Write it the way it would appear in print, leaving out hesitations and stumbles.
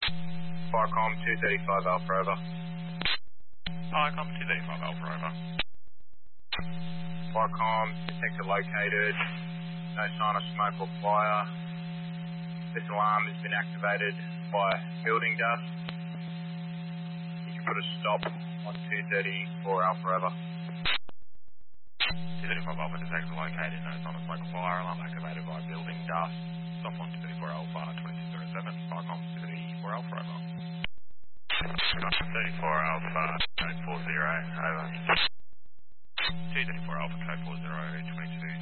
Firecom 235 Alpha over. Firecom 235 Alpha over. Firecom detector located. No sign of smoke or fire. This alarm has been activated by building dust. You can put a stop on 234 Alpha over. 235 Alpha detector located, no sign of smoke or fire, alarm activated by building dust. Stop on 234 Alpha 2607, Firecom 234 Alpha over. 34 Alpha, code 40, over. 234 Alpha, code 40, 22